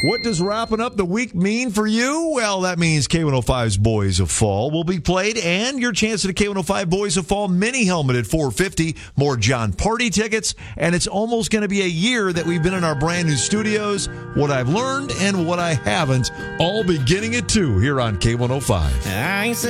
What does wrapping up the week mean for you? Well, that means K105's Boys of Fall will be played, and your chance at a K105 Boys of Fall mini helmet at $450, more John Party tickets, and it's almost going to be a year that we've been in our brand new studios. What I've learned and what I haven't, all beginning at 2 here on K105. I said